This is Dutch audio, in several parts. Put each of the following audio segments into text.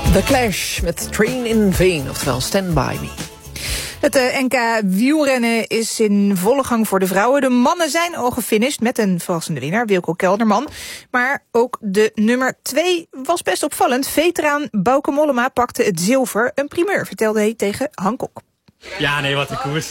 The Clash met Train in Vain, oftewel Stand By Me. Het NK wielrennen is in volle gang voor de vrouwen. De mannen zijn al gefinished met een verrassende winnaar, Wilco Kelderman. Maar ook de nummer 2 was best opvallend. Veteraan Bauke Mollema pakte het zilver. Een primeur, vertelde hij tegen Han Kok. Ja, nee, wat een koers.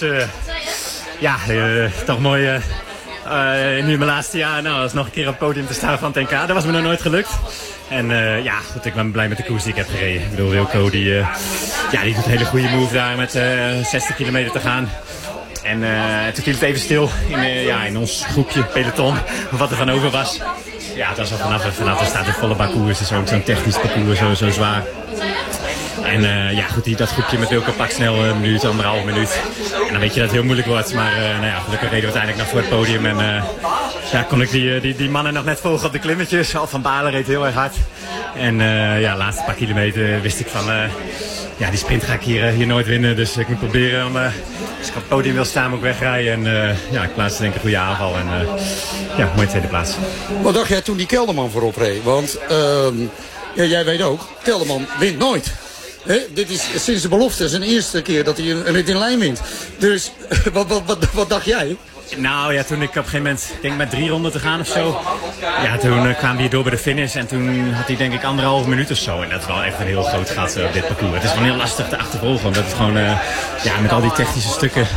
Toch mooi. Nu mijn laatste jaar, als nog een keer op het podium te staan van het NK. Dat was me nog nooit gelukt. En goed, ik ben blij met de koers die ik heb gereden. Ik bedoel, Wilco die doet een hele goede move daar met 60 kilometer te gaan. En toen viel het even stil in ons groepje peloton, wat er van over was. Ja, het was al vanaf er staat een volle parcours, dus zo'n technisch parcours, zo zwaar. En dat groepje met Wilco pakt snel een minuut, 1,5 minuut. En dan weet je dat het heel moeilijk wordt. Maar gelukkig reden we uiteindelijk nog voor het podium. En kon ik die mannen nog net volgen op de klimmetjes. Al van Balen reed heel erg hard. En de laatste paar kilometer wist ik van... die sprint ga ik hier nooit winnen. Dus ik moet proberen om... als ik op het podium wil staan, moet ik wegrijden. En ik plaatste denk ik een goede aanval. En mooie tweede plaats. Wat dacht jij toen die Kelderman voorop reed? Want jij weet ook, Kelderman wint nooit. Dit is sinds de belofte zijn eerste keer dat hij een rit in lijn wint. Dus wat dacht jij? Nou ja, toen ik op een gegeven moment, ik denk met 3 ronden te gaan of zo. Ja, toen kwamen we hier door bij de finish. En toen had hij denk ik 1,5 minuut of zo. En dat is wel echt een heel groot gat op dit parcours. Het is gewoon heel lastig te achtervolgen. Omdat het gewoon, met al die technische stukken...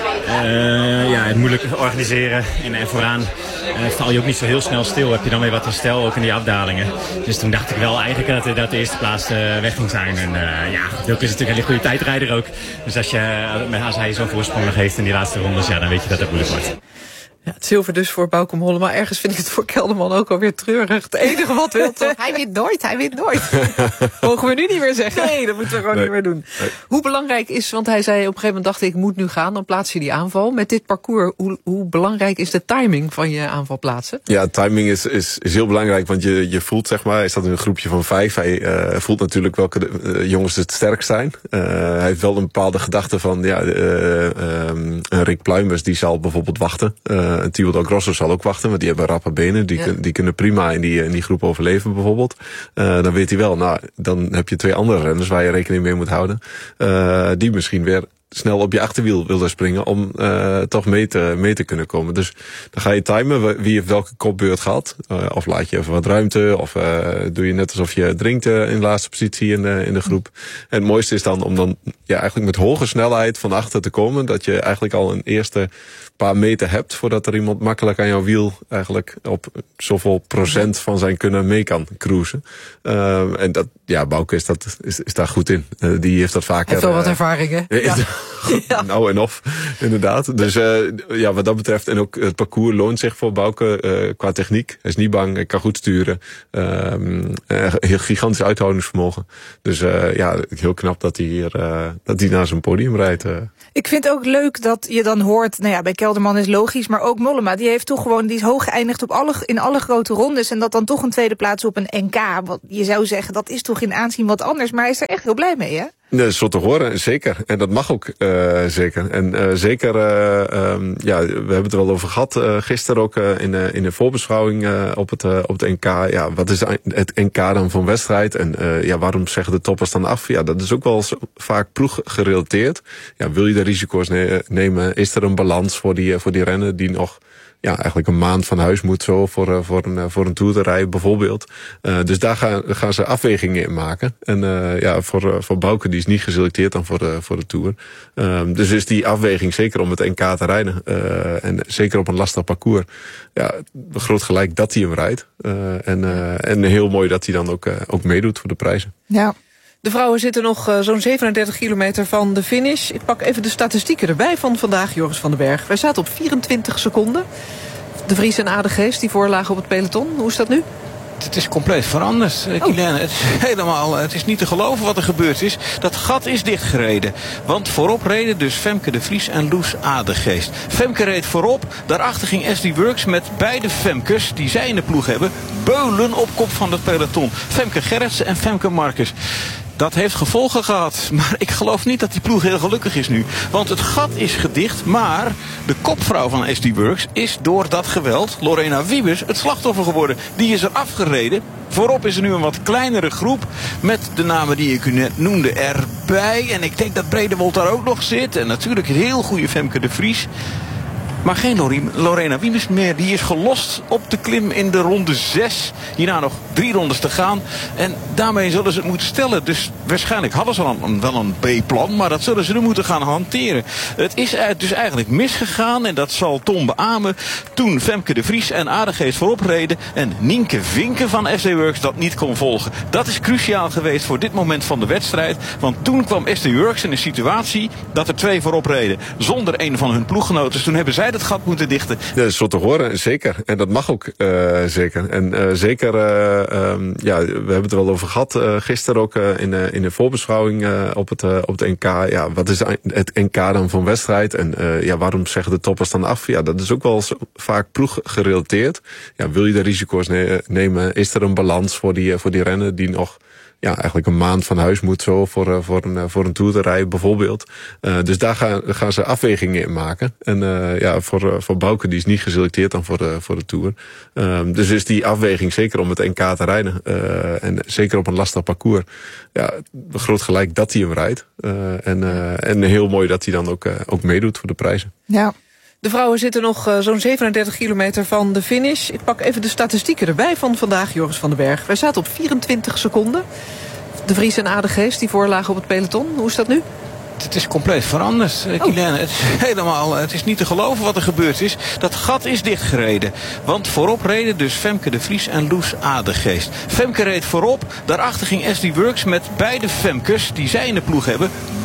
moeilijk organiseren. En vooraan val je ook niet zo heel snel stil. Heb je dan weer wat herstel, ook in die afdalingen. Dus toen dacht ik wel eigenlijk dat de eerste plaats weg ging zijn. En Wilco is natuurlijk een hele goede tijdrijder ook. Dus als hij zo'n voorsprong nog heeft in die laatste rondes, dan weet je dat het moeilijk wordt. Ja, het zilver dus voor Bauke Mollema. Maar ergens vind ik het voor Kelderman ook alweer treurig. Het enige wat wil toch, hij wint nooit. Mogen we nu niet meer zeggen? Nee, dat moeten we gewoon niet meer doen. Nee. Hoe belangrijk is, want hij zei op een gegeven moment dacht ik moet nu gaan, dan plaats je die aanval. Met dit parcours, hoe belangrijk is de timing van je aanval plaatsen? Ja, timing is heel belangrijk, want je voelt zeg maar, hij staat in een groepje van 5. Hij voelt natuurlijk welke jongens het sterkst zijn. Hij heeft wel een bepaalde gedachte van, Rick Pluimers die zal bijvoorbeeld wachten. Thibaut Del Grosso zal ook wachten, want die hebben rappe benen. Die kunnen prima in die groep overleven bijvoorbeeld. Dan weet hij wel, dan heb je 2 andere renners waar je rekening mee moet houden. Die misschien weer snel op je achterwiel willen springen om toch mee te kunnen komen. Dus dan ga je timen wie heeft welke kopbeurt gehad. Of laat je even wat ruimte. Of doe je net alsof je drinkt in de laatste positie in de groep. En het mooiste is dan om dan eigenlijk met hoge snelheid van achter te komen. Dat je eigenlijk al een eerste paar meter hebt voordat er iemand makkelijk aan jouw wiel eigenlijk op zoveel procent van zijn kunnen mee kan cruisen. En dat, Bauke is daar goed in. Die heeft dat vaker. Heeft wel wat ervaring, hè? Ja. Nou en of, inderdaad. Dus wat dat betreft, en ook het parcours loont zich voor Bauke qua techniek. Hij is niet bang, hij kan goed sturen. Heel gigantisch uithoudingsvermogen. Dus heel knap dat hij naar zijn podium rijdt. Ik vind ook leuk dat je dan hoort, bij Kelderman is logisch, maar ook Mollema, die heeft toch gewoon, die is hoog geëindigd in alle grote rondes en dat dan toch een tweede plaats op een NK. Wat je zou zeggen, dat is toch in aanzien wat anders, maar hij is er echt heel blij mee, hè? Nee, dat is zo te horen, zeker. En dat mag ook zeker. En zeker, we hebben het er wel over gehad gisteren ook in de voorbeschouwing op het NK. Ja, wat is het NK dan voor een wedstrijd? En waarom zeggen de toppers dan af? Ja, dat is ook wel vaak ploeggerelateerd. Ja, wil je de risico's nemen? Is er een balans voor die renner die nog eigenlijk een maand van huis moet zo voor een tour te rijden bijvoorbeeld. Dus daar gaan ze afwegingen in maken. En voor Bauke, die is niet geselecteerd dan voor de tour. Dus is die afweging zeker om het NK te rijden. En zeker op een lastig parcours. Ja, groot gelijk dat hij hem rijdt. En heel mooi dat hij dan ook meedoet voor de prijzen. Ja. De vrouwen zitten nog zo'n 37 kilometer van de finish. Ik pak even de statistieken erbij van vandaag, Joris van den Berg. Wij zaten op 24 seconden. De Vries en Adegeest die voorlagen op het peloton. Hoe is dat nu? Het is compleet veranderd, Kilian. Het is niet te geloven wat er gebeurd is. Dat gat is dichtgereden. Want voorop reden dus Femke de Vries en Loes Adegeest. Femke reed voorop. Daarachter ging SD Works met beide Femkes, die zij in de ploeg hebben, beulen op kop van het peloton. Femke Gerritsen en Femke Marcus. Dat heeft gevolgen gehad. Maar ik geloof niet dat die ploeg heel gelukkig is nu. Want het gat is gedicht. Maar de kopvrouw van SD Works is door dat geweld, Lorena Wiebes, het slachtoffer geworden. Die is er afgereden. Voorop is er nu een wat kleinere groep met de namen die ik u net noemde erbij. En ik denk dat Bredewold daar ook nog zit. En natuurlijk het heel goede Femke de Vries. Maar geen Lorena Wiemers meer. Die is gelost op de klim in de ronde 6. Hierna nog 3 rondes te gaan. En daarmee zullen ze het moeten stellen. Dus waarschijnlijk hadden ze wel een B-plan. Maar dat zullen ze nu moeten gaan hanteren. Het is dus eigenlijk misgegaan. En dat zal Tom beamen. Toen Femke de Vries en Adegeest voorop reden. En Nienke Vinken van SD Works dat niet kon volgen. Dat is cruciaal geweest voor dit moment van de wedstrijd. Want toen kwam SD Works in een situatie dat er 2 voorop reden. Zonder een van hun ploeggenoten. Dus toen hebben zij het gat moeten dichten. Ja, dat is zo te horen, zeker. En dat mag ook zeker. En zeker, ja, we hebben het er wel over gehad gisteren ook in de voorbeschouwing op het NK. Ja, wat is het NK dan voor een wedstrijd? En ja, waarom zeggen de toppers dan af? Ja, dat is ook wel vaak ploeggerelateerd. Ja, wil je de risico's nemen? Is er een balans voor die renner die nog eigenlijk een maand van huis moet zo voor een tour te rijden bijvoorbeeld. Dus daar gaan ze afwegingen in maken. En ja, voor Bouke, die is niet geselecteerd dan voor de tour. Dus is die afweging zeker om het NK te rijden. En zeker op een lastig parcours. Ja, groot gelijk dat hij hem rijdt. En heel mooi dat hij dan ook meedoet voor de prijzen. Ja. De vrouwen zitten nog zo'n 37 kilometer van de finish. Ik pak even de statistieken erbij van vandaag, Joris van den Berg. Wij zaten op 24 seconden. De Vries en Adegeest die voorlagen op het peloton. Hoe is dat nu? Het is compleet veranderd, Kilène. Het is niet te geloven wat er gebeurd is. Dat gat is dichtgereden. Want voorop reden dus Femke de Vries en Loes Adegeest. Femke reed voorop. Daarachter ging SD Works met beide Femkes die zij in de ploeg hebben